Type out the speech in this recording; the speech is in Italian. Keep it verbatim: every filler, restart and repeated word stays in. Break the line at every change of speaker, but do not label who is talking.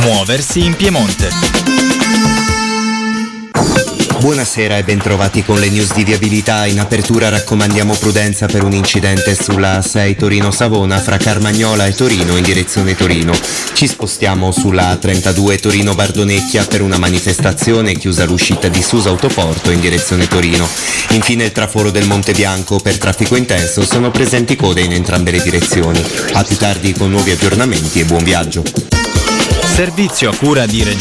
Muoversi in Piemonte.
Buonasera e bentrovati con le news di viabilità. In apertura raccomandiamo prudenza per un incidente sulla A sei Torino-Savona fra Carmagnola e Torino in direzione Torino. Ci spostiamo sulla A trentadue Torino-Bardonecchia per una manifestazione chiusa l'uscita di Susa Autoporto in direzione Torino. Infine il traforo del Monte Bianco per traffico intenso, sono presenti code in entrambe le direzioni. A più tardi con nuovi aggiornamenti e buon viaggio.
Servizio a cura di Regione